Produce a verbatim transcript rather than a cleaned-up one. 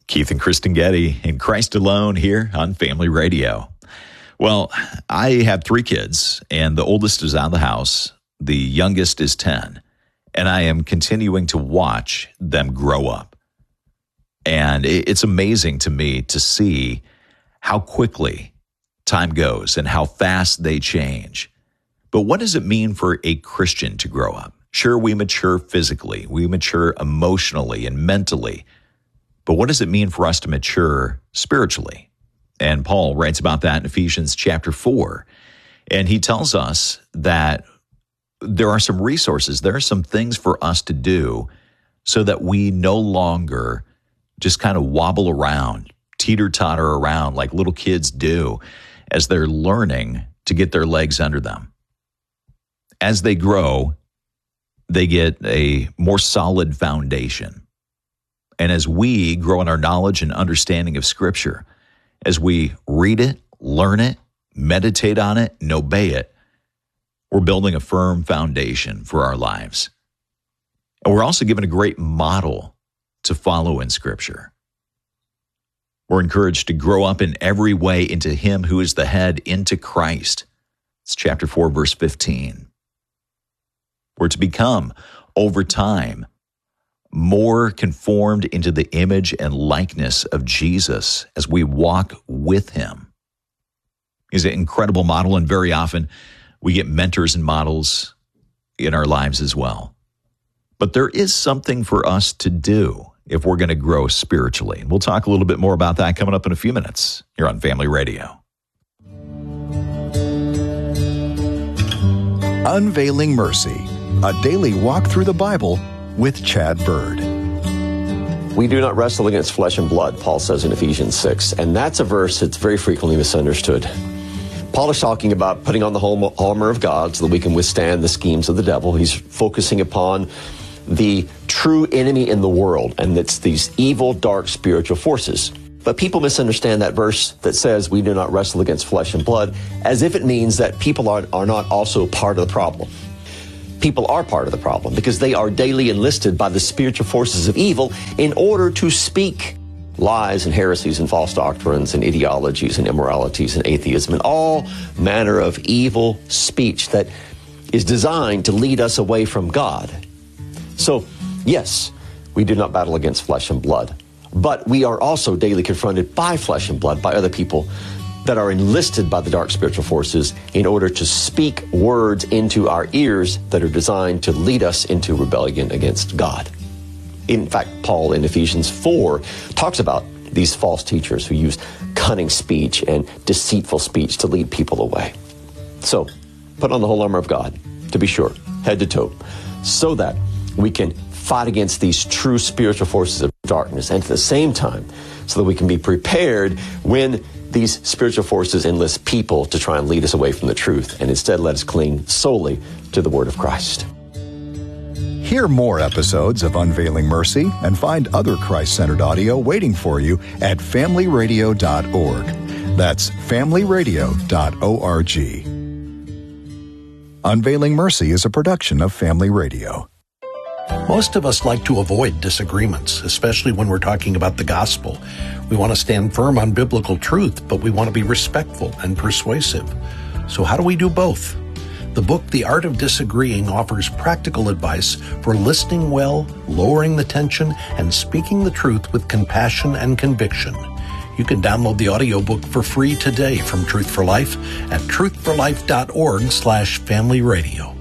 Keith and Kristen Getty in Christ Alone here on Family Radio. Well, I have three kids, and the oldest is out of the house. The youngest is ten, and I am continuing to watch them grow up. And it's amazing to me to see how quickly time goes and how fast they change. But what does it mean for a Christian to grow up? Sure, we mature physically, we mature emotionally and mentally. But what does it mean for us to mature spiritually? And Paul writes about that in Ephesians chapter four. And he tells us that there are some resources, there are some things for us to do so that we no longer just kind of wobble around, teeter-totter around like little kids do as they're learning to get their legs under them. As they grow, they get a more solid foundation. And as we grow in our knowledge and understanding of Scripture, as we read it, learn it, meditate on it, and obey it, we're building a firm foundation for our lives. And we're also given a great model to follow in Scripture. We're encouraged to grow up in every way into Him who is the head, into Christ. It's chapter four, verse fifteen. We're to become, over time, more conformed into the image and likeness of Jesus as we walk with Him. He's an incredible model, and very often we get mentors and models in our lives as well. But there is something for us to do if we're going to grow spiritually. We'll talk a little bit more about that coming up in a few minutes here on Family Radio. Unveiling Mercy, a daily walk through the Bible with Chad Bird. We do not wrestle against flesh and blood, Paul says in Ephesians six, and that's a verse that's very frequently misunderstood. Paul is talking about putting on the whole armor of God so that we can withstand the schemes of the devil. He's focusing upon the true enemy in the world, and it's these evil, dark, spiritual forces. But people misunderstand that verse that says we do not wrestle against flesh and blood as if it means that people are, are not also part of the problem. People are part of the problem because they are daily enlisted by the spiritual forces of evil in order to speak lies and heresies and false doctrines and ideologies and immoralities and atheism and all manner of evil speech that is designed to lead us away from God. So, yes, we do not battle against flesh and blood, but we are also daily confronted by flesh and blood, by other people that are enlisted by the dark spiritual forces in order to speak words into our ears that are designed to lead us into rebellion against God. In fact, Paul in Ephesians four talks about these false teachers who use cunning speech and deceitful speech to lead people away. So, put on the whole armor of God, to be sure, head to toe, so that we can fight against these true spiritual forces of darkness, and at the same time, so that we can be prepared when these spiritual forces enlist people to try and lead us away from the truth, and instead let us cling solely to the Word of Christ. Hear more episodes of Unveiling Mercy and find other Christ-centered audio waiting for you at family radio dot org. That's family radio dot org. Unveiling Mercy is a production of Family Radio. Most of us like to avoid disagreements, especially when we're talking about the gospel. We want to stand firm on biblical truth, but we want to be respectful and persuasive. So how do we do both? The book, The Art of Disagreeing, offers practical advice for listening well, lowering the tension, and speaking the truth with compassion and conviction. You can download the audiobook for free today from Truth for Life at truth for life dot org slash family radio.